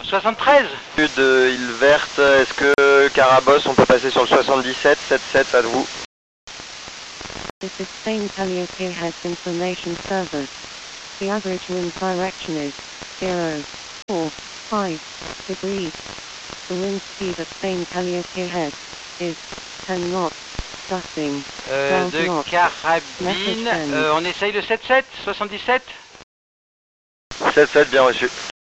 73. De île verte, est-ce que Carabosse, on peut passer sur le 77, 77 à vous? This is Spain Calliope Head Information Service. The average wind direction is 045 degrees. The wind speed at Spain Calliope Head is 10 knots. Dusting. De Carabine, on essaye le 77, 77. 77, bien reçu.